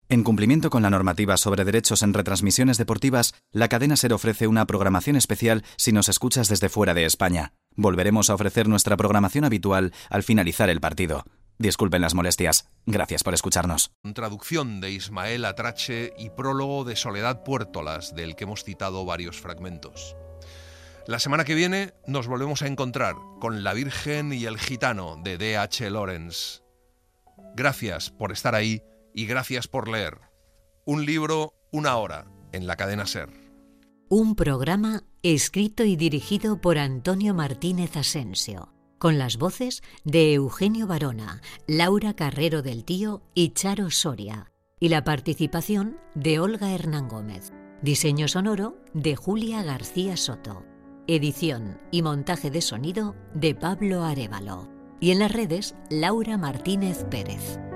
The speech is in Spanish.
En cumplimiento con la normativa sobre derechos en retransmisiones deportivas, la cadena SER ofrece una programación especial si nos escuchas desde fuera de España. Volveremos a ofrecer nuestra programación habitual al finalizar el partido. Disculpen las molestias. Gracias por escucharnos. Traducción de Ismael Atrache y prólogo de Soledad Puertolas, del que hemos citado varios fragmentos. La semana que viene nos volvemos a encontrar con La Virgen y el Gitano de D.H. Lawrence. Gracias por estar ahí y gracias por leer. Un libro, una hora, en la cadena SER. Un programa escrito y dirigido por Antonio Martínez Asensio, con las voces de Eugenio Barona, Laura Carrero del Tío y Charo Soria, y la participación de Olga Hernán Gómez. Diseño sonoro de Julia García Soto. Edición y montaje de sonido de Pablo Arévalo. Y en las redes, Laura Martínez Pérez.